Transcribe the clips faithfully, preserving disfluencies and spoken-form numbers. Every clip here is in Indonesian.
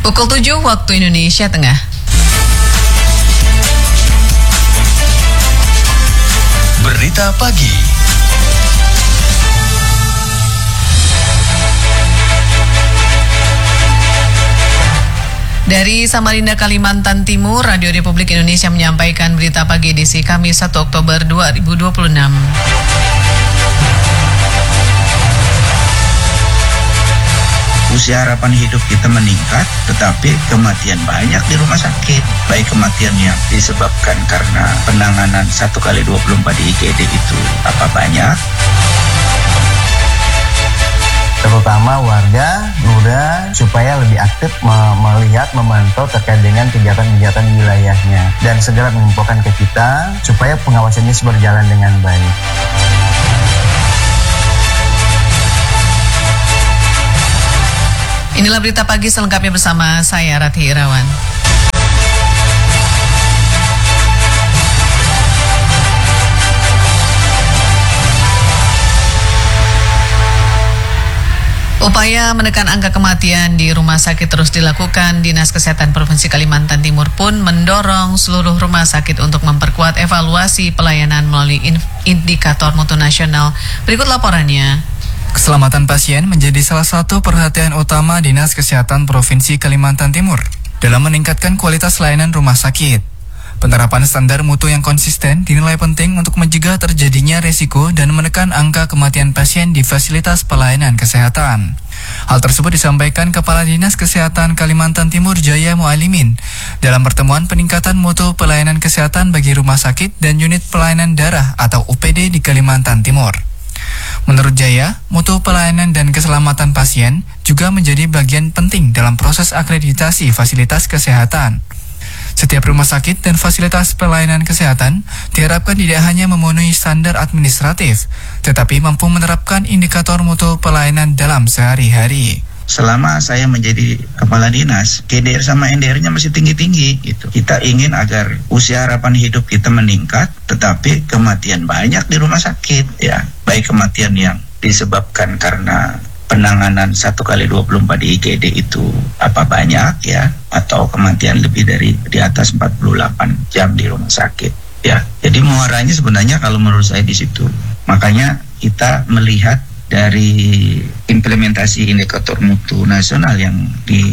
Pukul tujuh waktu Indonesia Tengah. Berita pagi. Dari Samarinda, Kalimantan Timur, Radio Republik Indonesia menyampaikan berita pagi edisi Kamis satu Oktober dua ribu dua puluh enam. Usia harapan hidup kita meningkat, tetapi kematian banyak di rumah sakit. Baik kematian yang disebabkan karena penanganan satu kali dua puluh empat di I G D itu apa banyak. Terutama warga muda supaya lebih aktif me- melihat, memantau terkait dengan kegiatan-kegiatan di wilayahnya. Dan segera menginfokan ke kita supaya pengawasannya berjalan dengan baik. Inilah berita pagi selengkapnya bersama saya Rati Irawan. Upaya menekan angka kematian di rumah sakit terus dilakukan. Dinas Kesehatan Provinsi Kalimantan Timur pun mendorong seluruh rumah sakit untuk memperkuat evaluasi pelayanan melalui indikator mutu nasional. Berikut laporannya. Keselamatan pasien menjadi salah satu perhatian utama Dinas Kesehatan Provinsi Kalimantan Timur dalam meningkatkan kualitas layanan rumah sakit. Penerapan standar mutu yang konsisten dinilai penting untuk mencegah terjadinya resiko dan menekan angka kematian pasien di fasilitas pelayanan kesehatan. Hal tersebut disampaikan Kepala Dinas Kesehatan Kalimantan Timur Jaya Mualimin dalam pertemuan peningkatan mutu pelayanan kesehatan bagi rumah sakit dan unit pelayanan darah atau U P D di Kalimantan Timur. Menurut Jaya, mutu pelayanan dan keselamatan pasien juga menjadi bagian penting dalam proses akreditasi fasilitas kesehatan. Setiap rumah sakit dan fasilitas pelayanan kesehatan diharapkan tidak hanya memenuhi standar administratif, tetapi mampu menerapkan indikator mutu pelayanan dalam sehari-hari. Selama saya menjadi kepala dinas, K D R sama N D R-nya masih tinggi-tinggi gitu. Kita ingin agar usia harapan hidup kita meningkat, tetapi kematian banyak di rumah sakit ya. Baik kematian yang disebabkan karena penanganan satu kali dua puluh empat di I G D itu apa banyak ya, atau kematian lebih dari di atas empat puluh delapan jam di rumah sakit ya. Jadi muaranya sebenarnya kalau menurut saya di situ. Makanya kita melihat dari implementasi indikator mutu nasional yang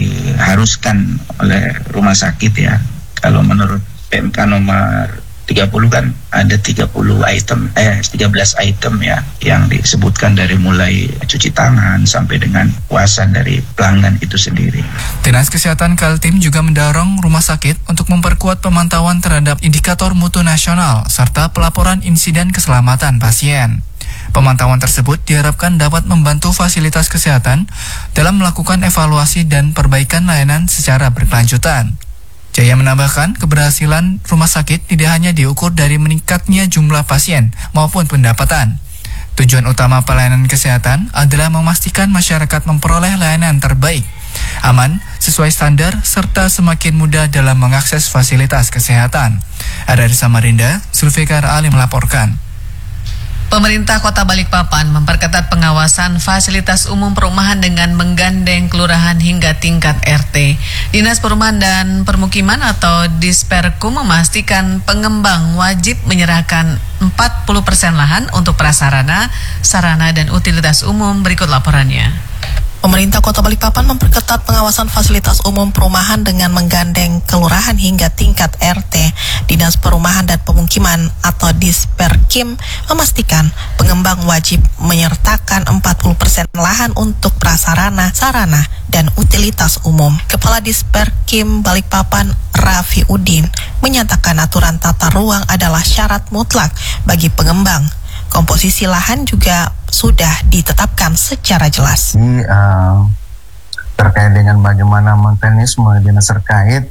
diharuskan oleh rumah sakit ya. Kalau menurut P M K nomor tiga puluh kan ada tiga puluh item, eh tiga belas item ya yang disebutkan dari mulai cuci tangan sampai dengan puasa dari pelanggan itu sendiri. Dinas Kesehatan Kaltim juga mendorong rumah sakit untuk memperkuat pemantauan terhadap indikator mutu nasional serta pelaporan insiden keselamatan pasien. Pemantauan tersebut diharapkan dapat membantu fasilitas kesehatan dalam melakukan evaluasi dan perbaikan layanan secara berkelanjutan. Jaya menambahkan, keberhasilan rumah sakit tidak hanya diukur dari meningkatnya jumlah pasien maupun pendapatan. Tujuan utama pelayanan kesehatan adalah memastikan masyarakat memperoleh layanan terbaik, aman, sesuai standar, serta semakin mudah dalam mengakses fasilitas kesehatan. Ada di Samarinda, Zulfikar Ali melaporkan. Pemerintah Kota Balikpapan memperketat pengawasan fasilitas umum perumahan dengan menggandeng kelurahan hingga tingkat R T. Dinas Perumahan dan Permukiman atau Disperkum memastikan pengembang wajib menyerahkan empat puluh persen lahan untuk prasarana, sarana dan utilitas umum. Berikut laporannya. Pemerintah Kota Balikpapan memperketat pengawasan fasilitas umum perumahan dengan menggandeng kelurahan hingga tingkat R T. Dinas Perumahan dan Pemukiman atau Disperkim memastikan pengembang wajib menyertakan empat puluh persen lahan untuk prasarana, sarana, dan utilitas umum. Kepala Disperkim Balikpapan Raffi Udin menyatakan aturan tata ruang adalah syarat mutlak bagi pengembang. Komposisi lahan juga sudah ditetapkan secara jelas. Jadi, uh, terkait dengan bagaimana mekanisme dinas terkait,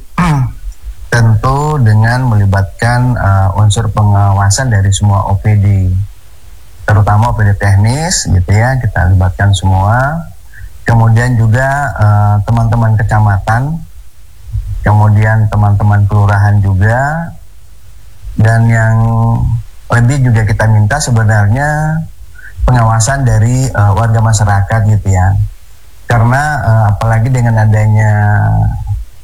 tentu dengan melibatkan uh, unsur pengawasan dari semua O P D, terutama O P D teknis, gitu ya, kita libatkan semua. Kemudian juga uh, teman-teman kecamatan, kemudian teman-teman kelurahan juga, dan yang lebih juga kita minta sebenarnya pengawasan dari uh, warga masyarakat gitu ya, karena uh, apalagi dengan adanya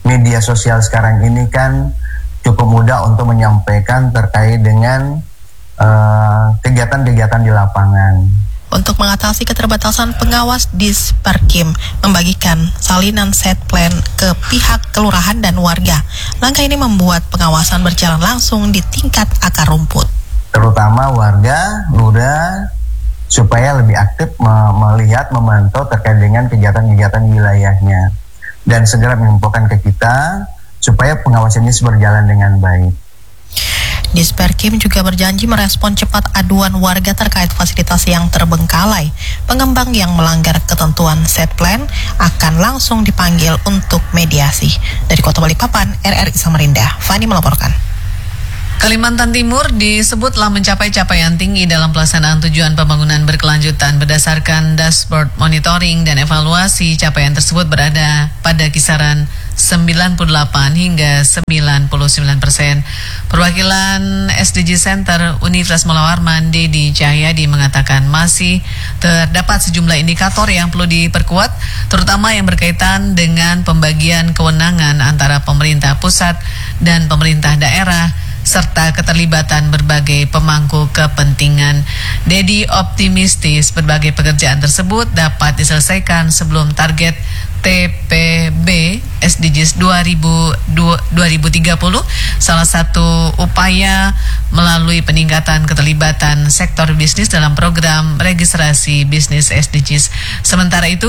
media sosial sekarang ini kan cukup mudah untuk menyampaikan terkait dengan uh, kegiatan-kegiatan di lapangan. Untuk mengatasi keterbatasan, pengawas Disperkim membagikan salinan set plan ke pihak kelurahan dan warga. Langkah ini membuat pengawasan berjalan langsung di tingkat akar rumput. Terutama warga, lurah, supaya lebih aktif me- melihat, memantau terkait dengan kegiatan-kegiatan wilayahnya. Dan segera menginfokan ke kita, supaya pengawasan ini berjalan dengan baik. Disperkim juga berjanji merespon cepat aduan warga terkait fasilitas yang terbengkalai. Pengembang yang melanggar ketentuan set plan akan langsung dipanggil untuk mediasi. Dari Kota Balikpapan, R R I Samarinda, Fani melaporkan. Kalimantan Timur disebutlah mencapai capaian tinggi dalam pelaksanaan tujuan pembangunan berkelanjutan. Berdasarkan dashboard monitoring dan evaluasi, capaian tersebut berada pada kisaran sembilan puluh delapan hingga sembilan puluh sembilan persen. Perwakilan S D G Center Universitas Mula Warman, Dedi Cahyadi, mengatakan masih terdapat sejumlah indikator yang perlu diperkuat, terutama yang berkaitan dengan pembagian kewenangan antara pemerintah pusat dan pemerintah daerah, serta keterlibatan berbagai pemangku kepentingan. Dedi optimistis berbagai pekerjaan tersebut dapat diselesaikan sebelum target T P B S D Gs dua ribu tiga puluh. Salah satu upaya melalui peningkatan keterlibatan sektor bisnis dalam program registrasi bisnis S D Gs. Sementara itu,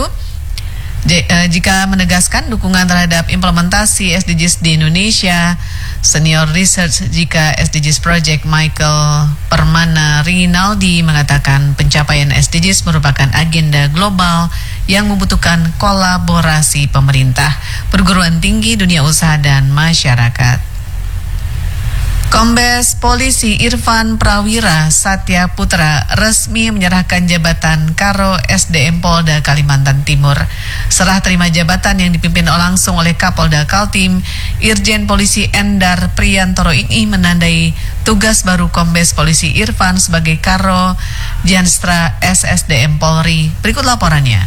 jika menegaskan dukungan terhadap implementasi S D Gs di Indonesia, Senior Research jika S D Gs Project Michael Permana Rinaldi mengatakan pencapaian S D Gs merupakan agenda global yang membutuhkan kolaborasi pemerintah, perguruan tinggi, dunia usaha, dan masyarakat. Kombes Polisi Irfan Prawira Satya Putra resmi menyerahkan jabatan Karo S D M Polda Kalimantan Timur. Serah terima jabatan yang dipimpin langsung oleh Kapolda Kaltim, Irjen Polisi Endar Priyantoro ini menandai tugas baru Kombes Polisi Irfan sebagai Karo Janstra S S D M Polri. Berikut laporannya.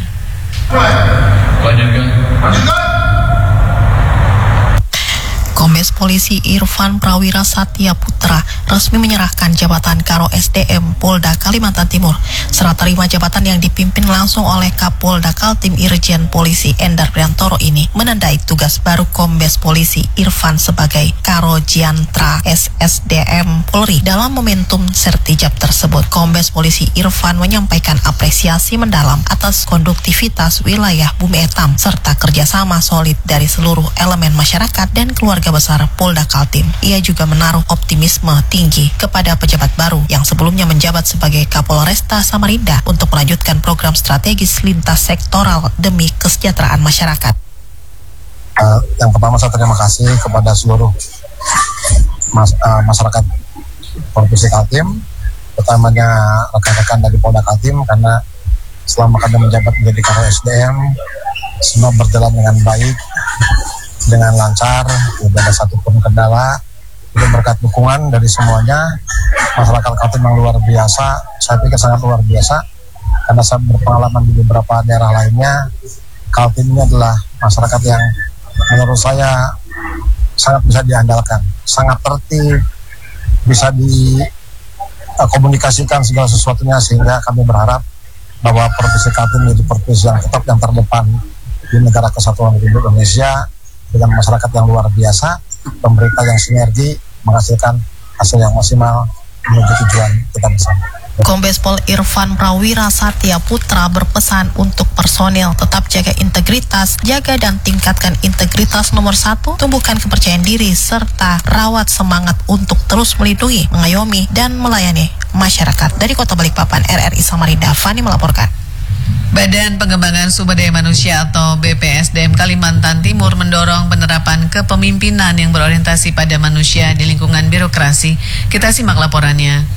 Kombes Polisi Irfan Prawira Satya Putra resmi menyerahkan jabatan Karo S D M Polda Kalimantan Timur. Serah terima jabatan yang dipimpin langsung oleh Kapolda Kaltim Irjen Polisi Endar Priyantoro ini menandai tugas baru Kombes Polisi Irfan sebagai Karo Jantra S S D M Polri. Dalam momentum sertijab tersebut, Kombes Polisi Irfan menyampaikan apresiasi mendalam atas konduktivitas wilayah Bumi Etam serta kerjasama solid dari seluruh elemen masyarakat dan keluarga besar Polda Kaltim. Ia juga menaruh optimisme tinggi kepada pejabat baru yang sebelumnya menjabat sebagai Kapolresta Samarinda untuk melanjutkan program strategis lintas sektoral demi kesejahteraan masyarakat. Uh, yang pertama saya terima kasih kepada seluruh mas, uh, masyarakat Provinsi Kaltim, utamanya rekan-rekan dari Polda Kaltim, karena selama kami menjabat menjadi Karo S D M semua berjalan dengan baik, dengan lancar, tidak ada satupun kendala. Itu berkat dukungan dari semuanya. Masyarakat Kaltim yang luar biasa, saya pikir sangat luar biasa, karena saya berpengalaman di beberapa daerah lainnya. Kaltim ini adalah masyarakat yang menurut saya sangat bisa diandalkan, sangat tertib, bisa dikomunikasikan segala sesuatunya, sehingga kami berharap bahwa Provinsi Kaltim menjadi provinsi yang tetap yang terdepan di negara kesatuan Republik Indonesia, dengan masyarakat yang luar biasa, pemerintah yang sinergi, menghasilkan hasil yang maksimal menuju tujuan kita bersama. Kombes Pol Irfan Prawira Satya Putra berpesan untuk personil tetap jaga integritas, jaga dan tingkatkan integritas nomor satu, tumbuhkan kepercayaan diri, serta rawat semangat untuk terus melindungi, mengayomi, dan melayani masyarakat. Dari Kota Balikpapan, R R I Samarinda, Fani melaporkan. Badan Pengembangan Sumber Daya Manusia atau B P S D M Kalimantan Timur mendorong penerapan kepemimpinan yang berorientasi pada manusia di lingkungan birokrasi. Kita simak laporannya.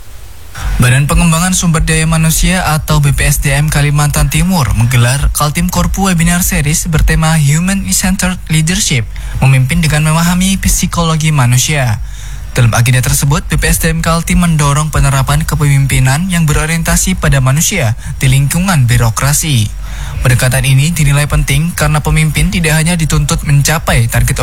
Badan Pengembangan Sumber Daya Manusia atau B P S D M Kalimantan Timur menggelar Kaltim Korpu Webinar Series bertema Human Centered Leadership, memimpin dengan memahami psikologi manusia. Dalam agenda tersebut, B P S D M Kaltim mendorong penerapan kepemimpinan yang berorientasi pada manusia di lingkungan birokrasi. Pendekatan ini dinilai penting karena pemimpin tidak hanya dituntut mencapai target